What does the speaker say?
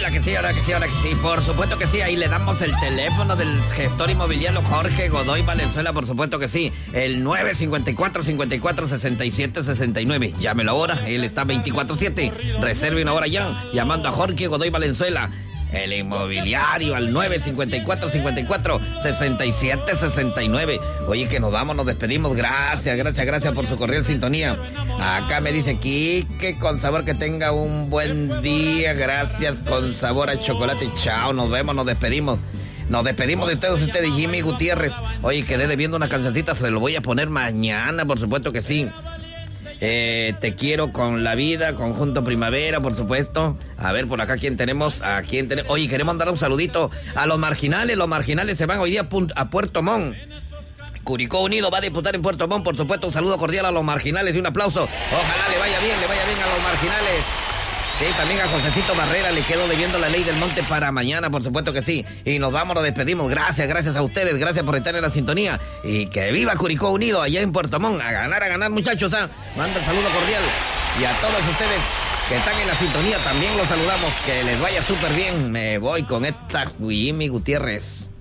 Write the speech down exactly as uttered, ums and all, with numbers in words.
Ahora que sí, ahora que sí, ahora que sí. Por supuesto que sí. Ahí le damos el teléfono del gestor inmobiliario Jorge Godoy Valenzuela. Por supuesto que sí. El nueve cinco cuatro, cinco cuatro, seis siete seis nueve. Llámelo ahora. Él está veinticuatro siete. Reserve una hora ya. Llamando a Jorge Godoy Valenzuela. El inmobiliario al nueve cinco cuatro, cinco cuatro, seis siete seis nueve. Oye, que nos vamos, nos despedimos. Gracias, gracias, gracias por su cordial sintonía. Acá me dice Quique, con sabor, que tenga un buen día. Gracias, con sabor a chocolate. Chao, nos vemos, nos despedimos. Nos despedimos de todos ustedes, Jimmy Gutiérrez. Oye, quedé debiendo una cancioncita, se lo voy a poner mañana, por supuesto que sí. Eh, te quiero con la vida, Conjunto Primavera, por supuesto. A ver, por acá, ¿quién tenemos? ¿A quién tenemos? Oye, queremos mandar un saludito a los marginales. Los marginales se van hoy día a Puerto Montt. Curicó Unido va a disputar en Puerto Montt, por supuesto. Un saludo cordial a los marginales y un aplauso. Ojalá le vaya bien, le vaya bien a los marginales. Sí, también a Josecito Barrera le quedó debiendo la Ley del Monte para mañana, por supuesto que sí. Y nos vamos, nos despedimos. Gracias, gracias a ustedes, gracias por estar en la sintonía. Y que viva Curicó Unido allá en Puerto Montt. A ganar, a ganar, muchachos. ¿ah? Manda el saludo cordial. Y a todos ustedes que están en la sintonía también los saludamos. Que les vaya súper bien. Me voy con esta Jimmy Gutiérrez.